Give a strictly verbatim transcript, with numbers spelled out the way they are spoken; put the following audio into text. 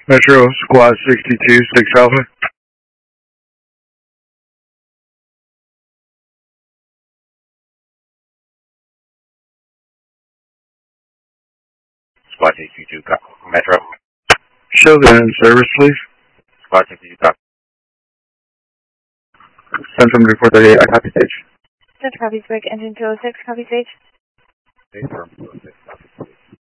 Metro, Squad sixty-two, six Alpha. Squad sixty-two, Metro. Show the in service, please. Squad sixty-two, copy. Central three four thirty-eight, I copy stage. Central copy, break engine two oh six, copy stage. Okay, firm two oh six.